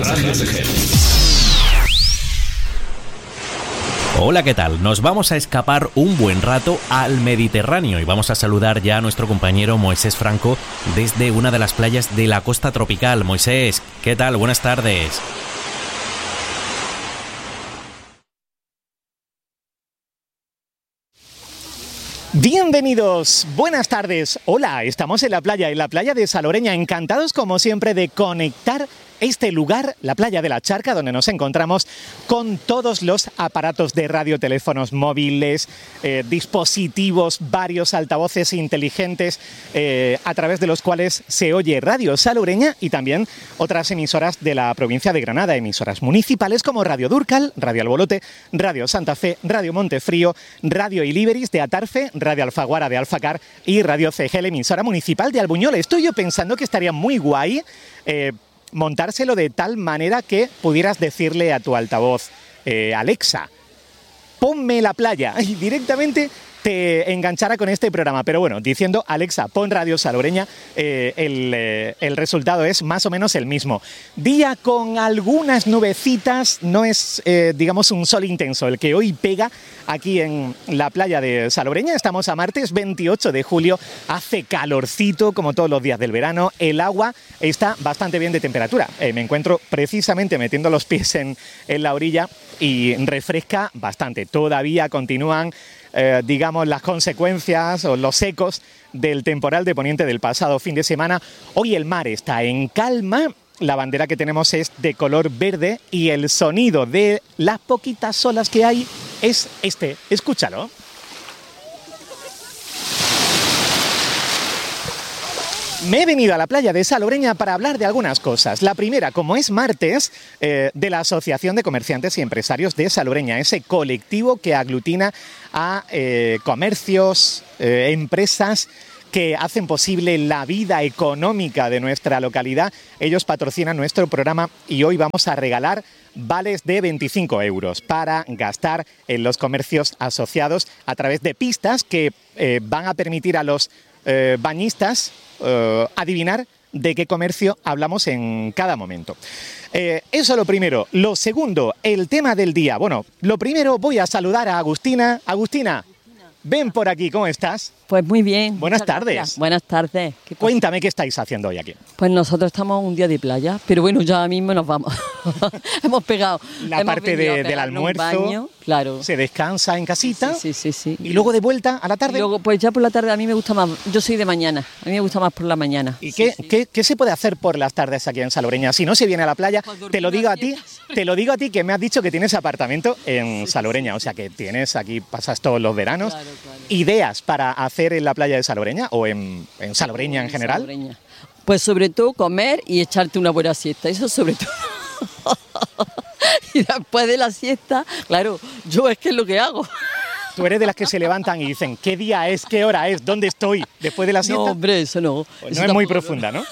Radio CGL. Hola, ¿qué tal? Nos vamos a escapar un buen rato al Mediterráneo y vamos a saludar ya a nuestro compañero Moisés Franco desde una de las playas de la costa tropical. Moisés, ¿qué tal? Buenas tardes. Bienvenidos, buenas tardes. Hola, estamos en la playa de Saloreña, encantados como siempre de conectar este lugar, la playa de la Charca, donde nos encontramos con todos los aparatos de radio, teléfonos móviles, dispositivos, varios altavoces inteligentes a través de los cuales se oye Radio Saloreña y también otras emisoras de la provincia de Granada, emisoras municipales como Radio Dúrcal, Radio Albolote, Radio Santa Fe, Radio Montefrío, Radio Iliberis de Atarfe, Radio Alfaguara de Alfacar y Radio CGL, emisora municipal de Albuñol. Estoy yo pensando que estaría muy guay montárselo de tal manera que pudieras decirle a tu altavoz, Alexa, ponme la playa, y directamente te enganchara con este programa. Pero bueno, diciendo Alexa, pon Radio Saloreña, el resultado es más o menos el mismo. Día con algunas nubecitas, no es, digamos, un sol intenso el que hoy pega aquí en la playa de Saloreña. Estamos a martes 28 de julio, hace calorcito como todos los días del verano, el agua está bastante bien de temperatura. Me encuentro precisamente metiendo los pies en la orilla y refresca bastante. Todavía continúan digamos, las consecuencias o los ecos del temporal de Poniente del pasado fin de semana. Hoy el mar está en calma, la bandera que tenemos es de color verde y el sonido de las poquitas olas que hay es este. Escúchalo. Me he venido a la playa de Saloreña para hablar de algunas cosas. La primera, como es martes, de la Asociación de Comerciantes y Empresarios de Saloreña, ese colectivo que aglutina a comercios, empresas que hacen posible la vida económica de nuestra localidad. Ellos patrocinan nuestro programa y hoy vamos a regalar vales de 25 euros para gastar en los comercios asociados a través de pistas que van a permitir a los bañistas adivinar de qué comercio hablamos en cada momento. Eso lo primero. Lo segundo, el tema del día. Bueno, lo primero voy a saludar a Agustina. Agustina, ven por aquí, ¿cómo estás? Pues muy bien. Buenas tardes. Gracias. Buenas tardes. Cuéntame qué estáis haciendo hoy aquí. Pues nosotros estamos un día de playa, pero bueno, ya mismo nos vamos. Hemos pegado la parte del almuerzo. Baño, claro. Se descansa en casita. Sí. Y luego de vuelta a la tarde. Y luego, pues ya por la tarde a mí me gusta más. Yo soy de mañana. A mí me gusta más por la mañana. ¿Y qué se puede hacer por las tardes aquí en Saloreña? Si no se viene a la playa, te lo digo a ti, que me has dicho que tienes apartamento en Saloreña, o sea que tienes aquí, pasas todos los veranos. Claro. ¿Ideas para hacer en la playa de Saloreña o en Saloreña en general? Saloreña. Pues sobre todo comer y echarte una buena siesta, eso sobre todo. Y después de la siesta, claro, yo es que es lo que hago. ¿Tú eres de las que se levantan y dicen qué día es, qué hora es, dónde estoy después de la siesta? No, hombre, eso no. Pues eso no es muy profunda, ¿no?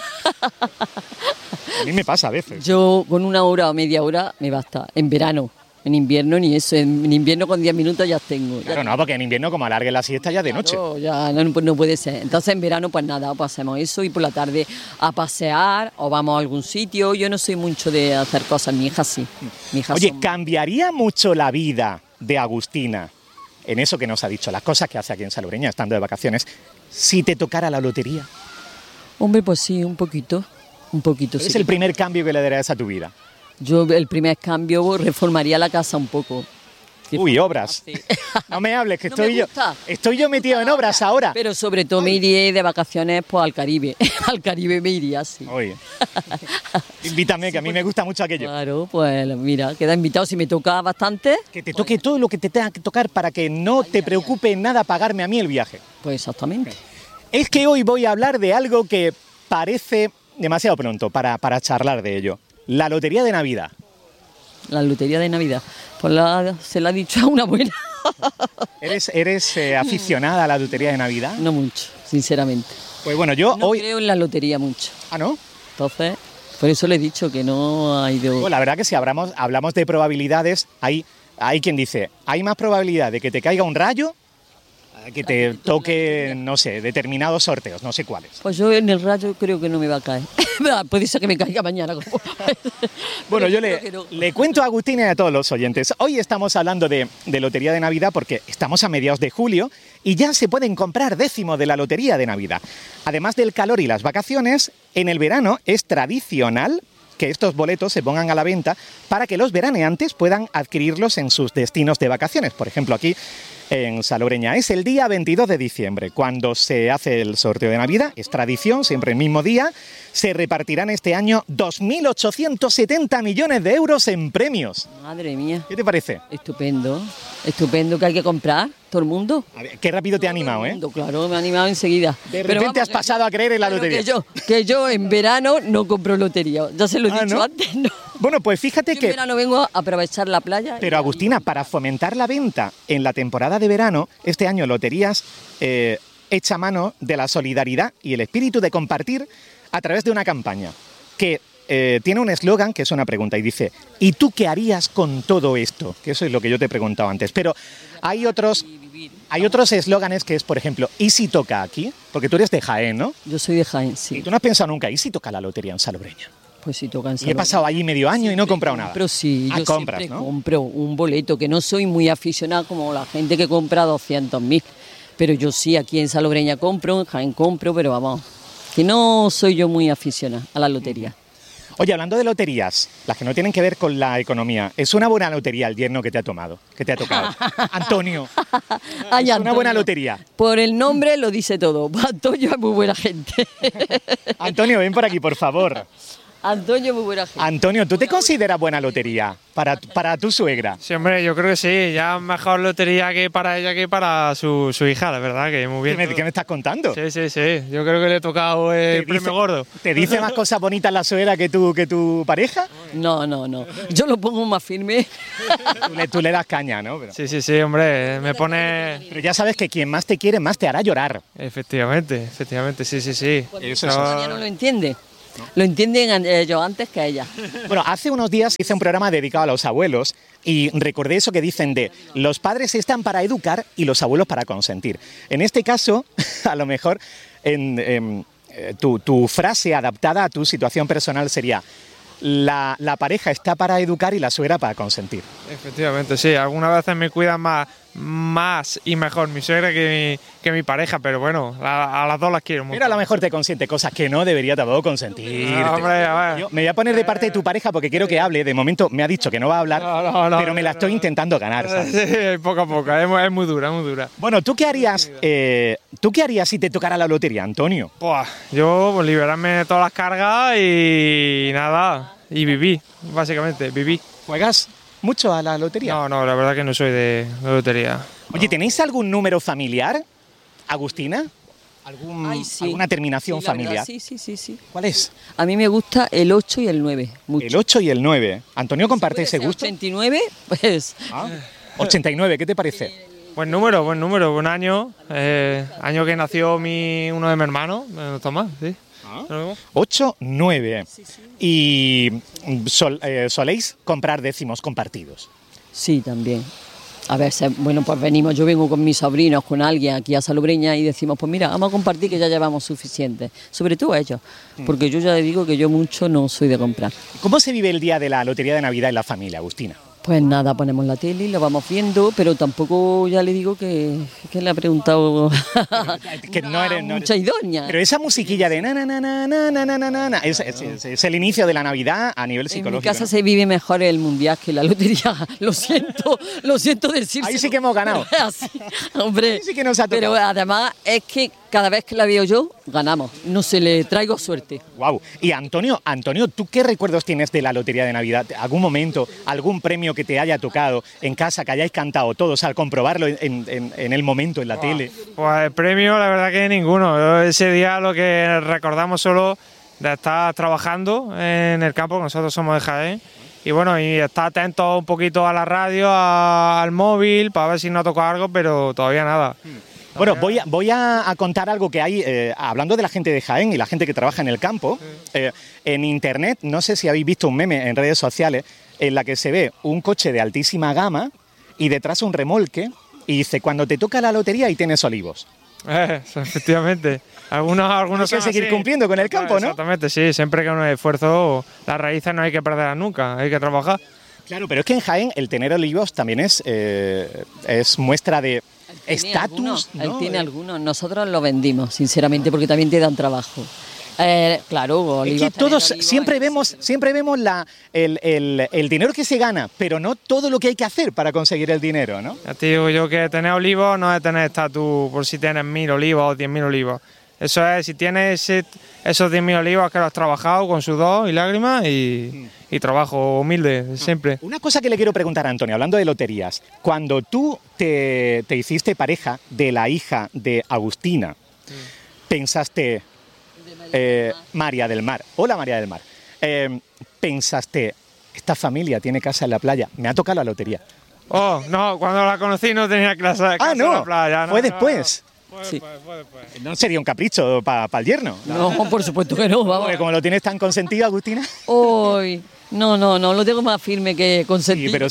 A mí me pasa a veces. Yo con una hora o media hora me basta, en verano. En invierno ni eso, en invierno con 10 minutos ya tengo. Claro, no, porque en invierno como alargue la siesta ya de noche. Ya no puede ser. Entonces en verano pues nada, pues hacemos eso y por la tarde a pasear o vamos a algún sitio. Yo no soy mucho de hacer cosas, mi hija sí. Oye, ¿cambiaría mucho la vida de Agustina en eso que nos ha dicho, las cosas que hace aquí en Saloreña estando de vacaciones, si te tocara la lotería? Hombre, pues sí, un poquito sí. ¿Es el primer cambio que le darías a tu vida? Yo el primer cambio reformaría la casa un poco. Uy, obras. Sí. No me hables, que estoy yo metido en obras ahora. Pero sobre todo me iría de vacaciones pues al Caribe. Al Caribe me iría, sí. Oye, invítame, que a mí me gusta mucho aquello. Claro, pues mira, queda invitado. Si me toca bastante... Que te toque todo lo que te tenga que tocar para que no te preocupe nada pagarme a mí el viaje. Pues exactamente. Es que hoy voy a hablar de algo que parece demasiado pronto para charlar de ello. La lotería de Navidad. La lotería de Navidad. Pues se la ha dicho a una buena. ¿Eres aficionada a la lotería de Navidad? No mucho, sinceramente. Pues bueno, yo no hoy... creo en la lotería mucho. ¿Ah, no? Entonces, por eso le he dicho que no hay de... Pues la verdad que si hablamos de probabilidades, hay quien dice, hay más probabilidad de que te caiga un rayo Que te toque, no sé, determinados sorteos, no sé cuáles. Pues yo en el rayo creo que no me va a caer. Puede ser que me caiga mañana. Bueno, yo le cuento a Agustina y a todos los oyentes. Hoy estamos hablando de Lotería de Navidad porque estamos a mediados de julio y ya se pueden comprar décimos de la Lotería de Navidad. Además del calor y las vacaciones, en el verano es tradicional que estos boletos se pongan a la venta para que los veraneantes puedan adquirirlos en sus destinos de vacaciones. Por ejemplo, aquí en Salobreña es el día 22 de diciembre, cuando se hace el sorteo de Navidad. Es tradición, siempre el mismo día. Se repartirán este año 2.870 millones de euros en premios. Madre mía. ¿Qué te parece? Estupendo, estupendo, que hay que comprar, todo el mundo. A ver, qué rápido te ha animado, ¿eh? Claro, me ha animado enseguida. De repente has pasado a creer en la lotería. Que yo en verano no compro lotería, ya se lo he dicho ¿no? antes, no. Bueno, pues fíjate Yo que... en verano vengo a aprovechar la playa. Pero Agustina, para fomentar la venta en la temporada de verano, este año Loterías echa mano de la solidaridad y el espíritu de compartir a través de una campaña que tiene un eslogan que es una pregunta y dice: ¿y tú qué harías con todo esto? Que eso es lo que yo te he preguntado antes. Pero hay otros eslóganes que es, por ejemplo, ¿y si toca aquí? Porque tú eres de Jaén, ¿no? Yo soy de Jaén, sí. Y tú no has pensado nunca, ¿y si toca la lotería en Salobreña? Pues sí, tocan. Y he pasado allí medio año y no he comprado nada. Pero sí, yo compras, siempre ¿no? compro un boleto, que no soy muy aficionada como la gente que compra 200.000. Pero yo sí, aquí en Salobreña compro, en Jaén compro, pero vamos, que no soy yo muy aficionada a la lotería. Oye, hablando de loterías, las que no tienen que ver con la economía, ¿es una buena lotería el yerno que te ha tocado? Antonio. Ay, ¿Es una buena lotería? Por el nombre lo dice todo. Antonio es muy buena gente. Antonio, ven por aquí, por favor. Antonio es muy buena gente. Antonio, ¿tú te consideras buena lotería para tu suegra? Sí, hombre, yo creo que sí. Ya mejor lotería que para ella que para su hija, la verdad, que muy bien. ¿Qué me estás contando? Sí, sí, sí. Yo creo que le he tocado el premio gordo. ¿Te dice más cosas bonitas la suegra que tu pareja? No, no, no. Yo lo pongo más firme. Tú le das caña, ¿no? Pero... Sí, sí, sí, hombre. Me pone... Pero ya sabes que quien más te quiere, más te hará llorar. Efectivamente, sí, sí, sí. Eso Ella no lo entiende. Lo entienden ellos antes que ella. Bueno, hace unos días hice un programa dedicado a los abuelos y recordé eso que dicen de los padres están para educar y los abuelos para consentir. En este caso, a lo mejor tu frase adaptada a tu situación personal sería: la pareja está para educar y la suegra para consentir. Efectivamente, sí. Algunas veces me cuidan más y mejor mi suegra que mi pareja, pero bueno, a las dos las quiero mucho. Pero a lo mejor te consiente cosas que no debería tampoco consentir. No, hombre, a ver. Yo me voy a poner de parte de tu pareja porque quiero que hable. De momento me ha dicho que no va a hablar, pero me la estoy intentando ganar, ¿sabes? Sí, poco a poco. Es muy dura, muy dura. Bueno, ¿tú qué harías si te tocara la lotería, Antonio? Pues yo liberarme de todas las cargas y nada, y viví, básicamente, viví. ¿Juegas mucho a la lotería? No, la verdad que no soy de lotería. Oye, ¿tenéis algún número familiar, Agustina? ¿Alguna terminación Sí, la verdad, familiar? Sí. ¿Cuál es? A mí me gusta el 8 y el 9, mucho. El 8 y el 9. ¿Antonio comparte ese gusto? 89, pues... 89, ¿qué te parece? Buen número, buen año. Año que nació uno de mis hermanos, Tomás, sí. 8, 9. ¿Y soléis comprar décimos compartidos? Sí, también. A veces, bueno, pues yo vengo con mis sobrinos, con alguien aquí a Salobreña y decimos, pues mira, vamos a compartir que ya llevamos suficiente. Sobre todo ellos, porque yo ya le digo que yo mucho no soy de comprar. ¿Cómo se vive el día de la Lotería de Navidad en la familia, Agustina? Pues nada, ponemos la tele y lo vamos viendo, pero tampoco ya le digo que le ha preguntado que no eres mucha idónea. Pero esa musiquilla de na es el inicio de la Navidad a nivel psicológico. En mi casa, ¿no? se vive mejor el mundial que la lotería. Lo siento decir. Ahí sí que hemos ganado. Así, hombre. Ahí sí que nos ha tocado. Pero además es que cada vez que la veo yo, ganamos. No se le traigo suerte. Wow. Y Antonio, ¿tú qué recuerdos tienes de la Lotería de Navidad? ¿Algún momento, algún premio que te haya tocado en casa, que hayáis cantado todos al comprobarlo en el momento, en la tele? Pues el premio, la verdad que ninguno. Ese día lo que recordamos solo de estar trabajando en el campo, nosotros somos de Jaén, y bueno, y estar atentos un poquito a la radio, al móvil, para ver si nos toca algo, pero todavía nada. Bueno, voy a contar algo que hay, hablando de la gente de Jaén y la gente que trabaja en el campo. En internet, no sé si habéis visto un meme en redes sociales, en la que se ve un coche de altísima gama y detrás un remolque y dice, cuando te toca la lotería y tienes olivos. Efectivamente. Algunos Hay que son seguir así. cumpliendo con el campo, ¿no? Exactamente, sí. Siempre que uno hay esfuerzo, las raíces no hay que perderlas nunca, hay que trabajar. Claro, pero es que en Jaén el tener olivos también es muestra de estatus, ¿no? Él tiene algunos. Nosotros lo vendimos, sinceramente, porque también te dan trabajo. Claro, olivos. Es que todos olivos siempre es- vemos el dinero que se gana, pero no todo lo que hay que hacer para conseguir el dinero, ¿no? Ya te digo yo que tener olivos no es tener estatus por si tienes 1000 olivos o 10.000 olivos. Eso es, si tienes esos 10.000 olivos que lo has trabajado con sudor y lágrimas y trabajo humilde, siempre. Una cosa que le quiero preguntar a Antonio, hablando de loterías. Cuando tú te hiciste pareja de la hija de Agustina, pensaste... María del Mar. Hola, María del Mar. Pensaste, esta familia tiene casa en la playa, me ha tocado la lotería. Oh, no, cuando la conocí no tenía casa Ah, en no, la playa. fue después. Sí. Fue después. No sería un capricho para el yerno. No, por supuesto que no, vamos. Porque como lo tienes tan consentido, Agustina. Hoy. No, lo tengo más firme que consentido. Sí, pero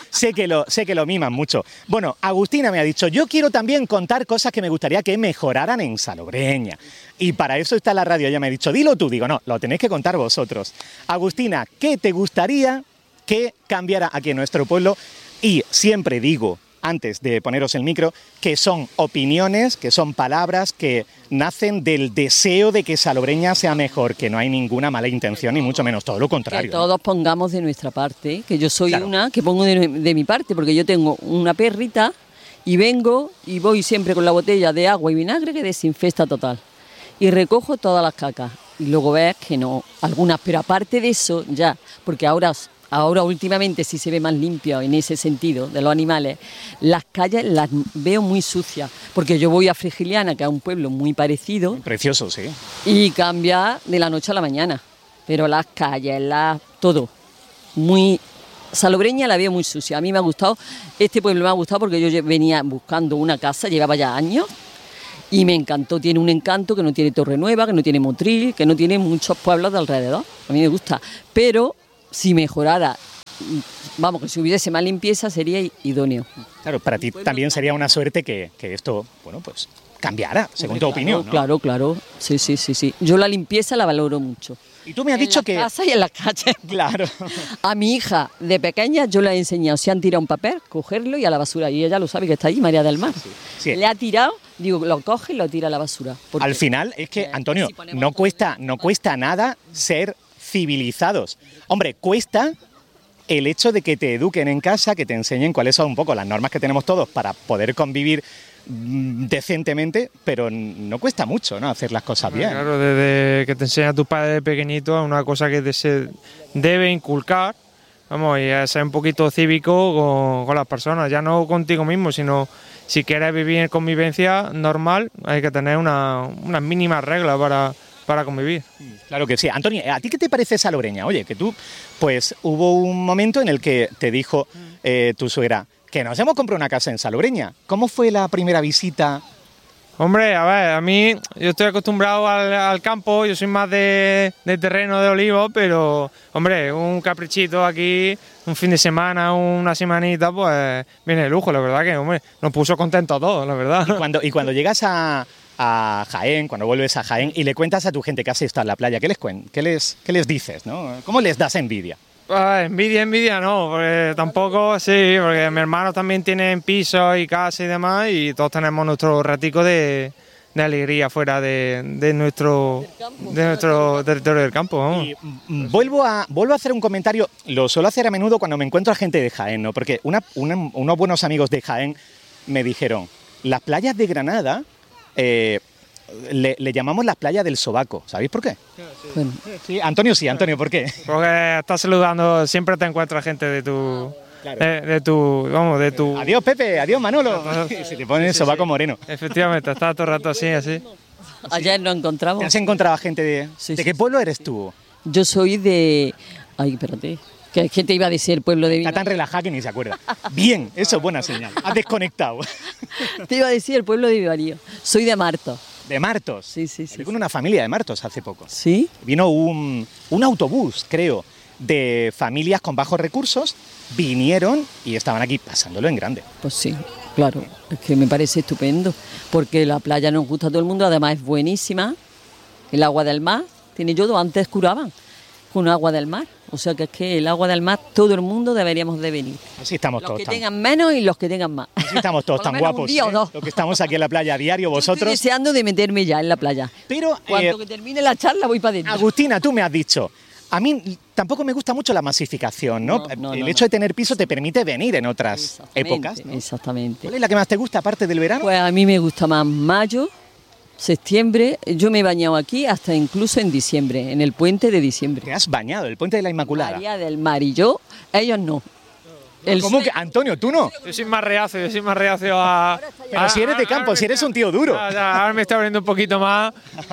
sé que lo miman mucho. Bueno, Agustina me ha dicho, yo quiero también contar cosas que me gustaría que mejoraran en Salobreña. Y para eso está la radio. Ella me ha dicho, dilo tú. Digo, no, lo tenéis que contar vosotros. Agustina, ¿qué te gustaría que cambiara aquí en nuestro pueblo? Y siempre digo, antes de poneros el micro, que son opiniones, que son palabras que nacen del deseo de que Salobreña sea mejor, que no hay ninguna mala intención, ni mucho menos, todo lo Que contrario. todos pongamos de nuestra parte, que yo soy Claro. una que pongo de mi parte, porque yo tengo una perrita y vengo y voy siempre con la botella de agua y vinagre que desinfecta total. Y recojo todas las cacas. Y luego ves que no, algunas, pero aparte de eso, ya, porque ahora últimamente sí se ve más limpio en ese sentido de los animales, las calles las veo muy sucias, porque yo voy a Frigiliana, que es un pueblo muy parecido, Precioso, sí. y cambia de la noche a la mañana. Pero las calles, todo, muy... Salobreña la veo muy sucia. A mí me ha gustado, este pueblo me ha gustado porque yo venía buscando una casa, llevaba ya años, y me encantó. Tiene un encanto que no tiene Torre Nueva, que no tiene Motril, que no tiene muchos pueblos de alrededor. A mí me gusta. Pero si mejorara, vamos, que si hubiese más limpieza sería idóneo. Claro, para ti también sería una suerte que esto, bueno, pues cambiara, según tu opinión, ¿no? Claro. Sí. Yo la limpieza la valoro mucho. Y tú me has dicho que... En las casas y en las calles. Claro. A mi hija de pequeña yo le he enseñado, si han tirado un papel, cogerlo y a la basura. Y ella lo sabe que está ahí, María del Mar. Sí. Le ha tirado, digo, lo coge y lo tira a la basura. Porque Al final es que, Antonio, si ponemos no todo cuesta nada ser civilizados. Hombre, cuesta el hecho de que te eduquen en casa, que te enseñen cuáles son un poco las normas que tenemos todos para poder convivir decentemente, pero no cuesta mucho, ¿no? Hacer las cosas bien. Claro, desde que te enseña tu padre de pequeñito es una cosa que se debe inculcar, vamos, y a ser un poquito cívico con las personas, ya no contigo mismo, sino si quieres vivir en convivencia normal, hay que tener unas mínimas reglas para convivir. Claro que sí. Antonio, ¿a ti qué te parece Salobreña? Oye, que tú, pues hubo un momento en el que te dijo tu suegra que nos hemos comprado una casa en Salobreña. ¿Cómo fue la primera visita? Hombre, a ver, a mí, yo estoy acostumbrado al campo, yo soy más de terreno de olivos, pero, hombre, un caprichito aquí, un fin de semana, una semanita, pues viene de lujo, la verdad que, hombre, nos puso contentos a todos, la verdad. Y cuando llegas a Jaén, cuando vuelves a Jaén y le cuentas a tu gente que has estado en la playa, ¿qué les dices, no? ¿Cómo les das envidia? Envidia no, porque tampoco, sí, porque mi hermano también tiene pisos y casa y demás, y todos tenemos nuestro ratico de alegría fuera de nuestro territorio del campo. Vamos. Y vuelvo a hacer un comentario, lo suelo hacer a menudo cuando me encuentro a gente de Jaén, ¿no? Porque unos buenos amigos de Jaén me dijeron, las playas de Granada le llamamos las playas del sobaco, ¿sabéis por qué? Bueno, Sí, Antonio, ¿por qué? Porque estás saludando, siempre te encuentras gente de tu... Claro. de tu... Adiós Pepe, adiós Manolo. Y se te pone el sobaco moreno. Efectivamente, estás todo el rato así. ayer nos ¿Te encontramos. has encontrado a gente de Sí, qué pueblo eres tú? Yo soy de... Ay, espérate. ¿Qué te iba a decir el pueblo de Está tan relajada que ni se acuerda. Bien, eso es buena señal. Has desconectado. Te iba a decir el pueblo de Vivarío. Soy de Marto. De Martos. Sí. Hablé con una familia de Martos hace poco. ¿Sí? Vino un autobús, creo, de familias con bajos recursos, vinieron y estaban aquí pasándolo en grande. Pues sí. Claro, es que me parece estupendo, porque la playa nos gusta a todo el mundo, además es buenísima, el agua del mar, tiene yodo, antes curaban con agua del mar, o sea que es que el agua del mar todo el mundo deberíamos de venir. Así estamos Los todos. que tengan menos y los que tengan más. Así estamos todos Por lo tan menos guapos. un día o dos. Lo que estamos aquí en la playa a diario, Yo estoy vosotros. deseando de meterme ya en la playa. Pero, Cuando que termine la charla voy para adentro. Agustina, tú me has dicho, a mí tampoco me gusta mucho la masificación, ¿no? El hecho de tener piso te permite venir en otras épocas, ¿no? Exactamente. ¿Cuál es la que más te gusta, aparte del verano? Pues a mí me gusta más mayo, septiembre. Yo me he bañado aquí hasta incluso en diciembre, en el puente de diciembre. Te has bañado, el Puente de la Inmaculada. María del Mar y yo, ellos no. ¿Cómo que? Antonio, ¿tú no? Yo soy más reacio a... Pero si eres de campo, si eres un tío duro. Ahora me está abriendo un poquito más.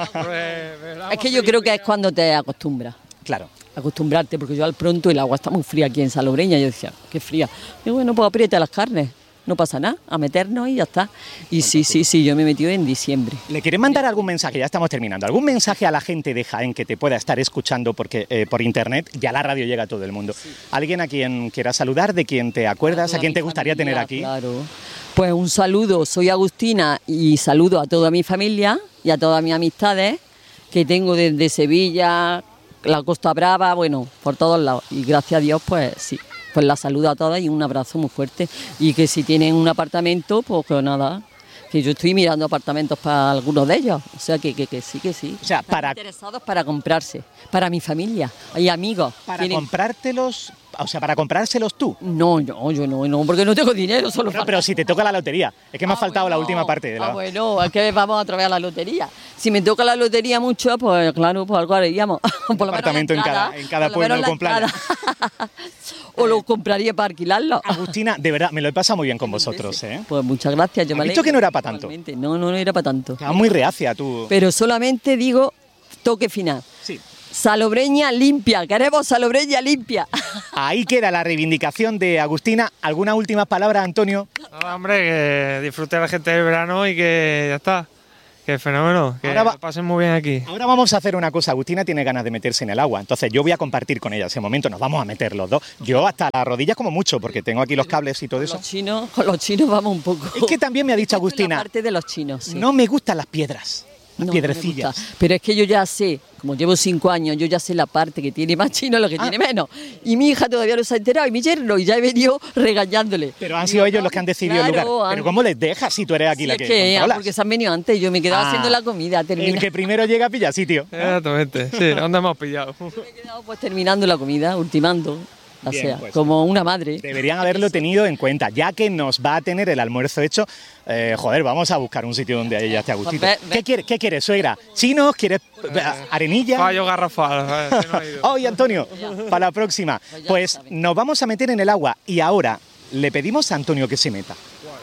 Es que yo creo que es cuando te acostumbras. Claro. Acostumbrarte, porque yo al pronto el agua está muy fría aquí en Salobreña. Yo decía, qué fría. Y bueno, pues aprieta las carnes, no pasa nada, a meternos y ya está. Y sí, yo me he metido en diciembre. ¿Le quieres mandar algún mensaje? Ya estamos terminando. ¿Algún mensaje a la gente de Jaén que te pueda estar escuchando? Porque por internet ya la radio llega a todo el mundo. ¿Alguien a quien quieras saludar, de quien te acuerdas, a quien te gustaría tener aquí? Claro. Pues un saludo, soy Agustina y saludo a toda mi familia y a todas mis amistades que tengo desde Sevilla, la Costa Brava, bueno, por todos lados. Y gracias a Dios, pues sí, pues la saludo a todas y un abrazo muy fuerte. Y que si tienen un apartamento, pues que nada, que yo estoy mirando apartamentos para algunos de ellos. O sea, que sí. O sea, Están para- interesados para comprarse, para mi familia y amigos. Para comprártelos, o sea, para comprárselos tú. No, yo no, porque no tengo dinero, solo No, pero si te toca la lotería. Es que me ha faltado la última parte de la... bueno, es que vamos otra vez a la lotería. Si me toca la lotería mucho, pues claro, pues algo haríamos. Por lo menos apartamento la entrada, en cada por lo menos pueblo con playa. la entrada. O lo compraría para alquilarlo. Agustina, de verdad, me lo he pasado muy bien con vosotros, ¿eh? Pues muchas gracias, yo ¿Has me dicho alegro. que no era para tanto? Igualmente. No era para tanto. Estaba muy reacia tú. Pero solamente digo toque final. Sí. Salobreña limpia, queremos Salobreña limpia. Ahí queda la reivindicación de Agustina. ¿Alguna última palabra, Antonio? Nada, hombre, que disfrute la gente del verano y que ya está. Que fenómeno, que Ahora va- lo pasen muy bien aquí. Ahora vamos a hacer una cosa. Agustina tiene ganas de meterse en el agua. Entonces yo voy a compartir con ella ese momento. Nos vamos a meter los dos. Yo hasta las rodillas como mucho, porque tengo aquí los cables y todo eso. Con los chinos vamos un poco. Es que también me ha dicho La Agustina, parte de los chinos, sí. no me gustan las piedras. Las No, no me piedrecillas. gusta. Pero es que yo ya sé, como llevo 5 años, yo ya sé la parte que tiene más chino y lo que tiene menos. Y mi hija todavía no se ha enterado, y mi yerno, y ya he venido regañándole. Pero han sido ellos los que han decidido el Claro, lugar. Pero ¿cómo les dejas si tú eres aquí Sí, la es que que controlas? porque se han venido antes, yo me he quedado Ah, haciendo la comida, El termina. que primero llega pilla sitio. Exactamente, sí, ¿dónde hemos pillado? Me he quedado pues terminando la comida, ultimando, o Bien, sea, pues. como una madre. Deberían haberlo tenido en cuenta. Ya que nos va a tener el almuerzo hecho, joder, vamos a buscar un sitio donde ella esté a gustito. Pues ¿Qué quieres, suegra? ¿Chinos? ¿Quieres arenilla? Fallo garrafal. que no ha ido. ¡Ay, Antonio! Para la próxima. Pues ya Pues está. nos vamos a meter en el agua y ahora le pedimos a Antonio que se meta.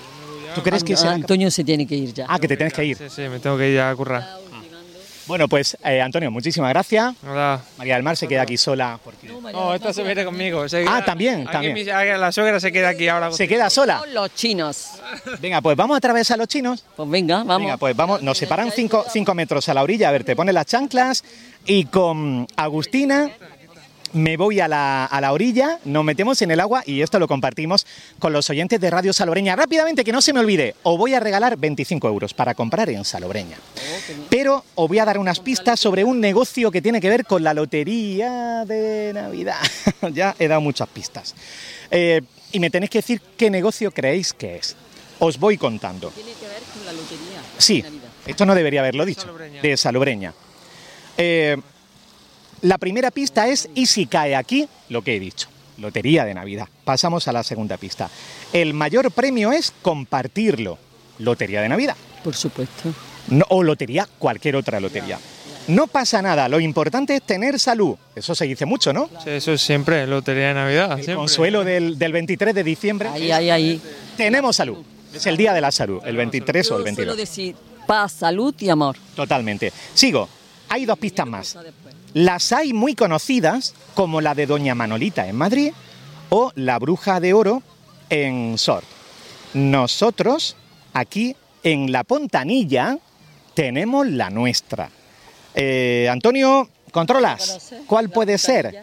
¿Tú crees que será capaz? Antonio se tiene que ir ya. Ah, que te tienes que ir. Sí, me tengo que ir a currar. Bueno, pues Antonio, muchísimas gracias. Nada. María del Mar se queda aquí sola. Porque... No, esta se viene conmigo. también, Aquí también. La suegra se queda aquí ahora. ¿Se queda sola? Con los chinos. Venga, pues vamos a atravesar los chinos. Pues venga, vamos. Venga, pues vamos, nos separan 5 metros a la orilla. A ver, te pones las chanclas y con Agustina me voy a la orilla, nos metemos en el agua y esto lo compartimos con los oyentes de Radio Salobreña. Rápidamente, que no se me olvide, os voy a regalar 25 euros para comprar en Salobreña. Pero os voy a dar unas pistas sobre un negocio que tiene que ver con la lotería de Navidad. Ya he dado muchas pistas. Y me tenéis que decir qué negocio creéis que es. Os voy contando. Tiene que ver con la lotería. Sí, de Navidad. esto no debería haberlo dicho. Salobreña. De Salobreña. La primera pista es, y si cae aquí, lo que he dicho, lotería de Navidad. Pasamos a la segunda pista. El mayor premio es compartirlo, lotería de Navidad. Por supuesto. No, o lotería, cualquier otra lotería. No pasa nada, lo importante es tener salud. Eso se dice mucho, ¿no? Sí, eso es siempre, lotería de Navidad. El siempre. consuelo del 23 de diciembre. Ahí. Tenemos salud. Es el día de la salud, el 23 o el Yo suelo 22. decir paz, salud y amor. Totalmente. Sigo. Hay 2 pistas más. Las hay muy conocidas, como la de Doña Manolita en Madrid o la Bruja de Oro en Sort. Nosotros, aquí en La Pontanilla, tenemos la nuestra. Antonio, ¿controlas? ¿Cuál puede ser?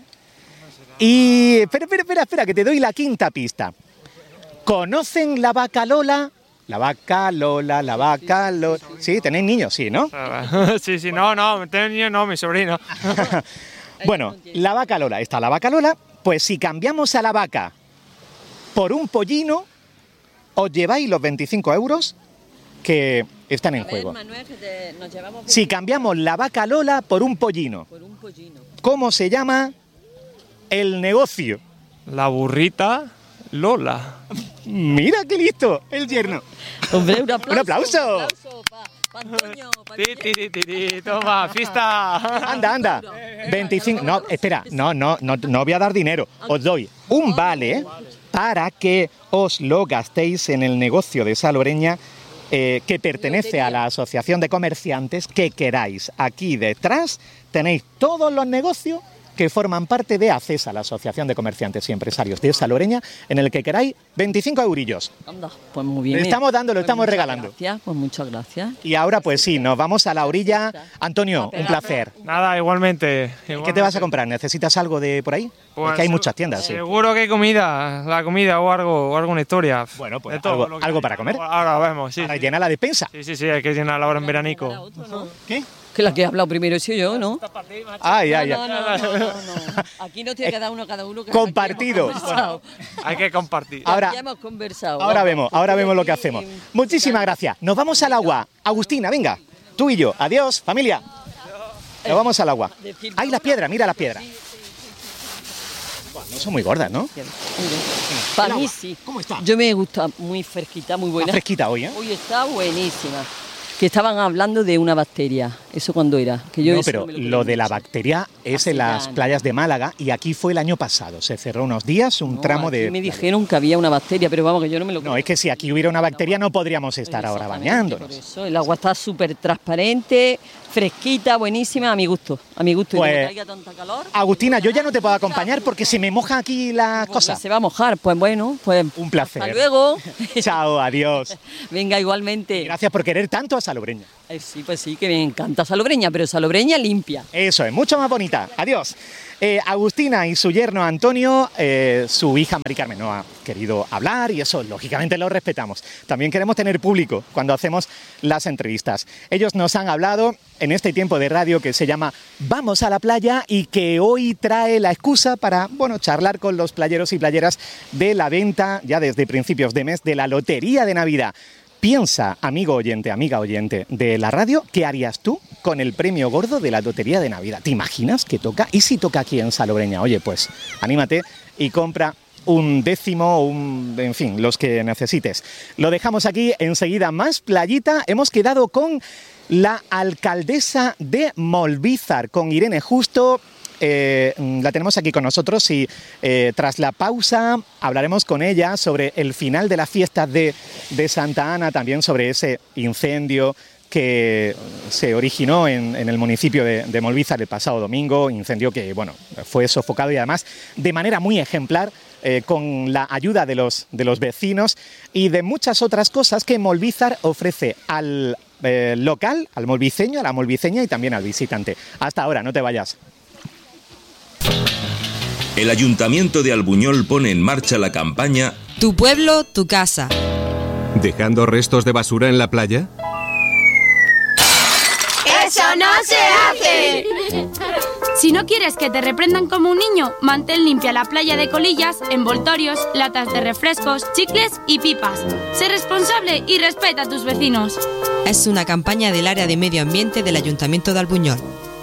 Y espera, que te doy la quinta pista. ¿Conocen la vaca Lola La vaca Lola, la vaca Lola. Sí, tenéis niños, sí, ¿no? Sí, no, tengo niños, no, mi sobrino. Bueno, la vaca Lola, está la vaca Lola, pues si cambiamos a la vaca por un pollino, os lleváis los 25 euros que están en juego. Manuel, que nos llevamos Si cambiamos la vaca Lola por un pollino, ¿cómo se llama el negocio? La burrita Lola. Mira qué listo, el yerno. Hombre, un aplauso. ¡Un aplauso! Un aplauso pa Antonio, pa Toma, fiesta. Anda. 25. No, espera, no voy a dar dinero. Os doy un vale para que os lo gastéis en el negocio de Salobreña que pertenece a la Asociación de Comerciantes que queráis. Aquí detrás tenéis todos los negocios que forman parte de ACESA, la Asociación de Comerciantes y Empresarios de Salobreña, en el que queráis 25 eurillos. Anda, pues muy bien. Le estamos dando, lo estamos regalando. Gracias, pues muchas gracias. Y ahora pues sí, nos vamos a la orilla. Antonio, un placer. Nada, igualmente. ¿Qué te vas a comprar? ¿Necesitas algo de por ahí? Pues es que hay muchas tiendas. Sí. Seguro que hay comida, la comida o alguna historia. Bueno, pues De todo, algo para comer. Ahora vemos, sí. Para llenar la despensa. Sí, hay que llenar ahora en veranico. ¿Qué? Que la que ha hablado primero he sido yo, ¿no? Ay. No. Aquí no tiene que dar uno cada uno. Que Compartido. aquí hemos conversado. Hay que compartir. Ahora, Ya hemos conversado. ahora vemos lo que hacemos. Muchísimas gracias. Nos vamos al agua. Agustina, venga. Tú y yo. Adiós, familia. Nos vamos al agua. ¡Ay, las piedras! Mira las piedras. Bueno, no son muy gordas, ¿no? Para mí sí. ¿Cómo está? Yo me gusta muy fresquita, muy buena. Está fresquita hoy, ¿eh? Hoy está buenísima. Que estaban hablando de una bacteria. ¿Eso cuándo era? Que yo No, eso pero no me lo de la mucho. bacteria es Hace en las ya años. playas de Málaga y aquí fue el año pasado. Se cerró unos días, un No, tramo aquí de... me dijeron que había una bacteria, pero vamos, que yo no me lo No, es que si aquí hubiera una bacteria no podríamos estar ahora Exactamente, bañándonos. Por eso, el agua está súper transparente, fresquita, buenísima, a mi gusto. A mi gusto, y Pues, como que haya tanta calor. Agustina, yo ya no te puedo acompañar porque se me mojan aquí las Pues cosas. se va a mojar, pues bueno, pues Un placer. hasta luego. Chao, adiós. Venga, igualmente. Gracias por querer tanto a Salobreña. Sí, pues sí, que me encanta Salobreña, pero Salobreña limpia. Eso es, mucho más bonita. Adiós. Agustina y su yerno Antonio, su hija Mari Carmen no ha querido hablar y eso lógicamente lo respetamos. También queremos tener público cuando hacemos las entrevistas. Ellos nos han hablado en este tiempo de radio que se llama Vamos a la playa y que hoy trae la excusa para, bueno, charlar con los playeros y playeras de la venta ya desde principios de mes de la Lotería de Navidad. Piensa, amigo oyente, amiga oyente de la radio, ¿qué harías tú con el premio gordo de la Lotería de Navidad? ¿Te imaginas que toca? ¿Y si toca aquí en Salobreña? Oye, pues anímate y compra un décimo, en fin, los que necesites. Lo dejamos aquí, enseguida más playita. Hemos quedado con la alcaldesa de Molvízar, con Irene Justo. La tenemos aquí con nosotros y tras la pausa hablaremos con ella sobre el final de las fiestas de Santa Ana, también sobre ese incendio que se originó en el municipio de Molvízar el pasado domingo, incendio que bueno, fue sofocado y además de manera muy ejemplar con la ayuda de los vecinos y de muchas otras cosas que Molvízar ofrece al local, al molviceño, a la molviceña y también al visitante. Hasta ahora, no te vayas. El Ayuntamiento de Albuñol pone en marcha la campaña Tu pueblo, tu casa. ¿Dejando restos de basura en la playa? ¡Eso no se hace! Si no quieres que te reprendan como un niño, mantén limpia la playa de colillas, envoltorios, latas de refrescos, chicles y pipas. Sé responsable y respeta a tus vecinos. Es una campaña del área de medio ambiente del Ayuntamiento de Albuñol.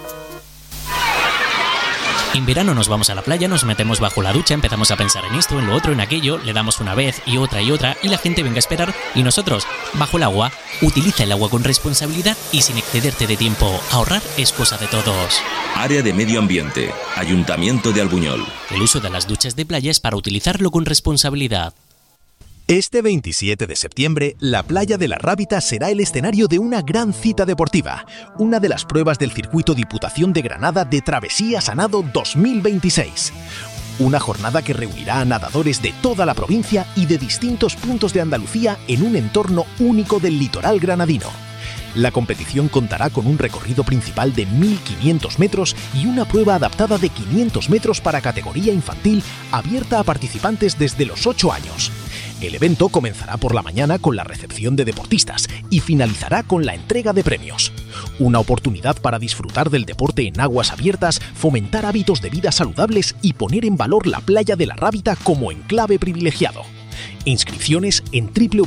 En verano nos vamos a la playa, nos metemos bajo la ducha, empezamos a pensar en esto, en lo otro, en aquello, le damos una vez y otra y la gente venga a esperar y nosotros, bajo el agua, utiliza el agua con responsabilidad y sin excederte de tiempo. Ahorrar es cosa de todos. Área de Medio Ambiente, Ayuntamiento de Albuñol. El uso de las duchas de playa es para utilizarlo con responsabilidad. Este 27 de septiembre, la playa de la Rábita será el escenario de una gran cita deportiva, una de las pruebas del circuito Diputación de Granada de Travesías a Nado 2026. Una jornada que reunirá a nadadores de toda la provincia y de distintos puntos de Andalucía en un entorno único del litoral granadino. La competición contará con un recorrido principal de 1.500 metros y una prueba adaptada de 500 metros para categoría infantil abierta a participantes desde los 8 años. El evento comenzará por la mañana con la recepción de deportistas y finalizará con la entrega de premios. Una oportunidad para disfrutar del deporte en aguas abiertas, fomentar hábitos de vida saludables y poner en valor la playa de la Rábita como enclave privilegiado. Inscripciones en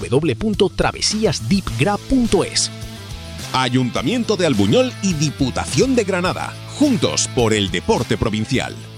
www.travesiasdeepgra.es. Ayuntamiento de Albuñol y Diputación de Granada, juntos por el deporte provincial.